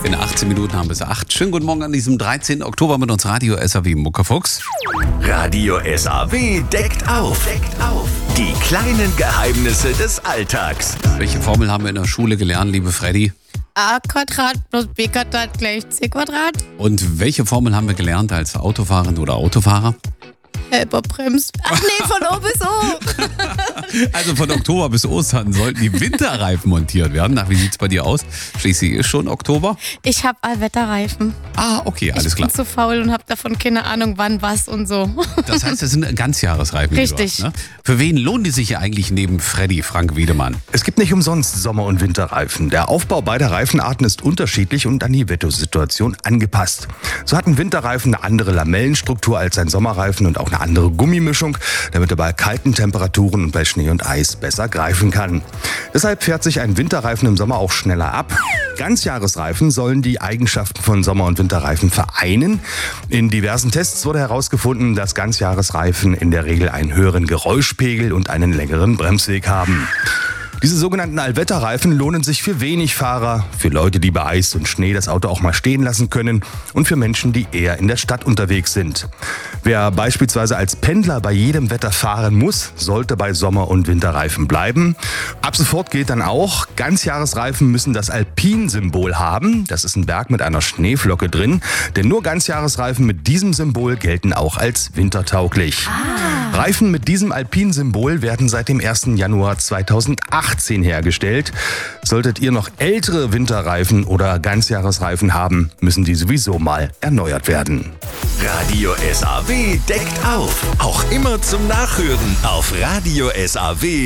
In 18 Minuten haben wir es 8. Schönen guten Morgen an diesem 13. Oktober mit uns Radio SAW Muckefuchs. Radio SAW deckt auf. Die kleinen Geheimnisse des Alltags. Welche Formel haben wir in der Schule gelernt, liebe Freddy? A Quadrat plus B Quadrat gleich C Quadrat. Und welche Formel haben wir gelernt als Autofahrerin oder Autofahrer? Bremst. Ach nee, von O bis O. Also von Oktober bis Ostern sollten die Winterreifen montiert werden. Na, wie sieht's bei dir aus? Schließlich ist schon Oktober. Ich habe Allwetterreifen. Ah, okay, alles klar. Ich bin zu faul und habe davon keine Ahnung, wann was und so. Das heißt, das sind Ganzjahresreifen. Richtig. Die du hast, ne? Für wen lohnen die sich ja eigentlich neben Freddy, Frank Wiedemann? Es gibt nicht umsonst Sommer- und Winterreifen. Der Aufbau beider Reifenarten ist unterschiedlich und an die Wettersituation angepasst. So hat ein Winterreifen eine andere Lamellenstruktur als ein Sommerreifen und auch eine andere Gummimischung, damit er bei kalten Temperaturen und bei Schnee und Eis besser greifen kann. Deshalb fährt sich ein Winterreifen im Sommer auch schneller ab. Ganzjahresreifen sollen die Eigenschaften von Sommer- und Winterreifen vereinen. In diversen Tests wurde herausgefunden, dass Ganzjahresreifen in der Regel einen höheren Geräuschpegel und einen längeren Bremsweg haben. Diese sogenannten Allwetterreifen lohnen sich für wenig Fahrer, für Leute, die bei Eis und Schnee das Auto auch mal stehen lassen können und für Menschen, die eher in der Stadt unterwegs sind. Wer beispielsweise als Pendler bei jedem Wetter fahren muss, sollte bei Sommer- und Winterreifen bleiben. Ab sofort gilt dann auch, Ganzjahresreifen müssen das Alpin-Symbol haben. Das ist ein Berg mit einer Schneeflocke drin, denn nur Ganzjahresreifen mit diesem Symbol gelten auch als wintertauglich. Reifen mit diesem Alpin-Symbol werden seit dem 1. Januar 2018 hergestellt. Solltet ihr noch ältere Winterreifen oder Ganzjahresreifen haben, müssen die sowieso mal erneuert werden. Radio SAW deckt auf. Auch immer zum Nachhören auf Radio SAW.